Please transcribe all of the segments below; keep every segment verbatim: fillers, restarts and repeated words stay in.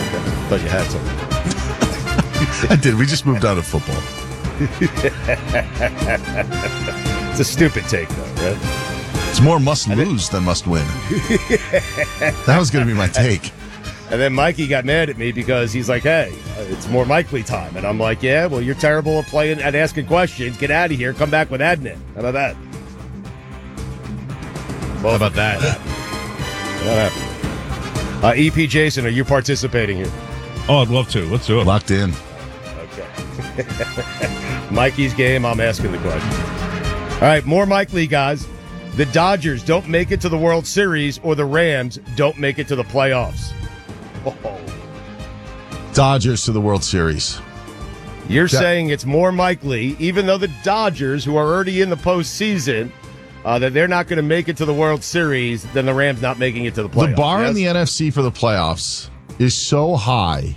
Thought you had something. I did. We just moved on to football. It's a stupid take, though, right? It's more must lose than must win. That was going to be my take. And then Mikey got mad at me because he's like, hey, it's more Mikely time. And I'm like, yeah, well, you're terrible at playing at asking questions. Get out of here. Come back with admin. How about that? Well, How about that? Uh, E P Jason, are you participating here? Oh, I'd love to. Let's do it. Locked in. Okay. Mikey's game, I'm asking the question. All right, more Mikely, guys. The Dodgers don't make it to the World Series, or the Rams don't make it to the playoffs. Oh. Dodgers to the World Series. You're that- saying it's more likely, even though the Dodgers, who are already in the postseason, uh, that they're not going to make it to the World Series, than the Rams not making it to the playoffs. The bar yes? in the N F C for the playoffs is so high.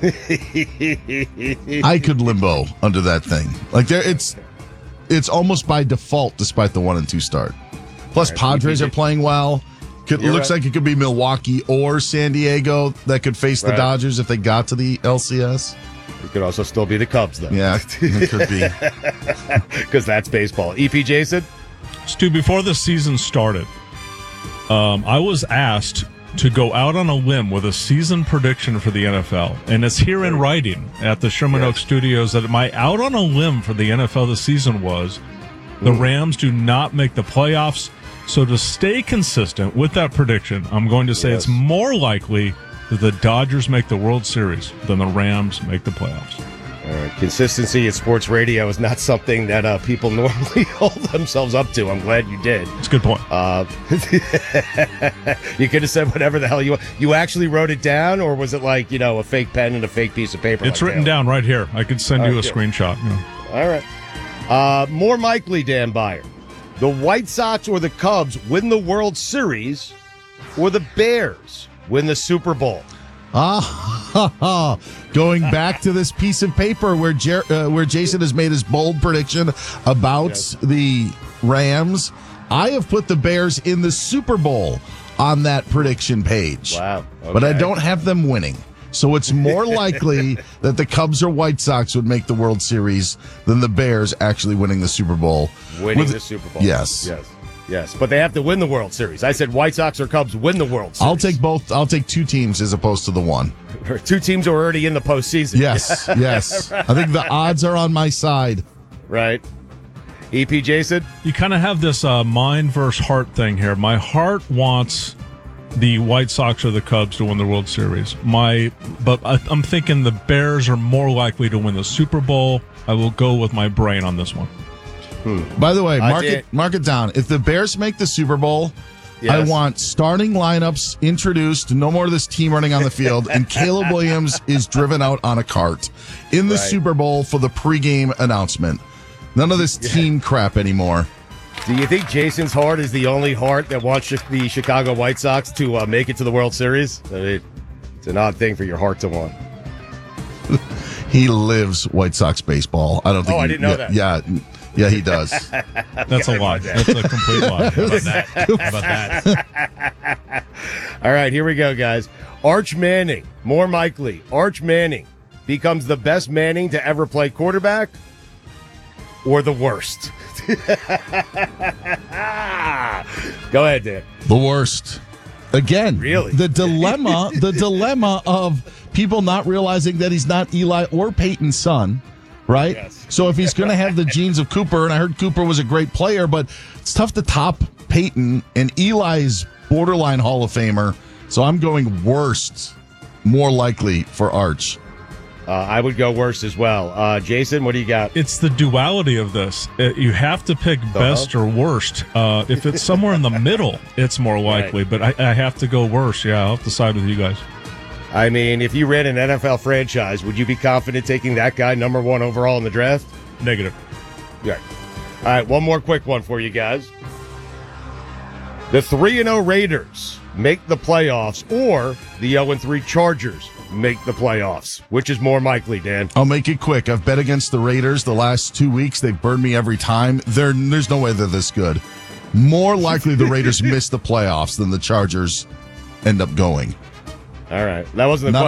I could limbo under that thing. Like there, it's it's almost by default, despite the one and two start. Plus, right, Padres are playing well. Could, looks right. like it could be Milwaukee or San Diego that could face the right. Dodgers if they got to the L C S. It could also still be the Cubs, though. Yeah, it could be. Because that's baseball. E P Jason? Stu, before the season started, um, I was asked to go out on a limb with a season prediction for the N F L. And it's here in writing at the Sherman yes. Oaks Studios that my out on a limb for the N F L this season was the Rams do not make the playoffs. So to stay consistent with that prediction, I'm going to say yes. it's more likely that the Dodgers make the World Series than the Rams make the playoffs. All right. Consistency in sports radio is not something that uh, people normally hold themselves up to. I'm glad you did. It's a good point. Uh, you could have said whatever the hell you want. You actually wrote it down, or was it like, you know, a fake pen and a fake piece of paper? It's like written down right here. I could send All you right, a good. screenshot. Yeah. All right. Uh, more likely, Dan Byer. The White Sox or the Cubs win the World Series, or the Bears win the Super Bowl? Ah, going back to this piece of paper where Jer- uh, where Jason has made his bold prediction about yes. the Rams, I have put the Bears in the Super Bowl on that prediction page. Wow. Okay. But I don't have them winning. So it's more likely that the Cubs or White Sox would make the World Series than the Bears actually winning the Super Bowl. Winning With, the Super Bowl. Yes. Yes. Yes. But they have to win the World Series. I said White Sox or Cubs win the World Series. I'll take both. I'll take two teams as opposed to the one. Two teams are already in the postseason. Yes. Yes. I think the odds are on my side. Right. E P Jason? You kind of have this uh, mind versus heart thing here. My heart wants the White Sox or the Cubs to win the World Series. My, but I, I'm thinking the Bears are more likely to win the Super Bowl. I will go with my brain on this one. Hmm. By the way, mark it, mark it down. If the Bears make the Super Bowl, yes. I want starting lineups introduced, no more of this team running on the field, and Caleb Williams is driven out on a cart in the right. Super Bowl for the pregame announcement. None of this yeah. team crap anymore. Do you think Jason's heart is the only heart that wants the Chicago White Sox to uh, make it to the World Series? I mean, it's an odd thing for your heart to want. He lives White Sox baseball. I don't think. Oh, he, I didn't know yeah, that. Yeah, yeah, he does. That's a lie. That's a complete lie. How about that? How about that? All right, here we go, guys. Arch Manning, more likely. Arch Manning becomes the best Manning to ever play quarterback, or the worst? Go ahead, Dan. The worst. Again, really? The dilemma, the dilemma of people not realizing that he's not Eli or Peyton's son, right? Yes. So if he's going to have the genes of Cooper, and I heard Cooper was a great player, but it's tough to top Peyton, and Eli's borderline Hall of Famer. So I'm going worst, more likely for Arch. Uh, I would go worst as well. Uh, Jason, what do you got? It's the duality of this. It, you have to pick best uh-huh. or worst. Uh, if it's somewhere in the middle, it's more likely. Right. But I, I have to go worst. Yeah, I'll have to side with you guys. I mean, if you ran an N F L franchise, would you be confident taking that guy number one overall in the draft? Negative. Right. All right, one more quick one for you guys. The three and oh Raiders make the playoffs, or the oh and three Chargers make the playoffs. Which is more likely, Dan? I'll make it quick. I've bet against the Raiders the last two weeks. They've burned me every time. They're, there's no way they're this good. More likely the Raiders miss the playoffs than the Chargers end up going. All right. That wasn't the Not question.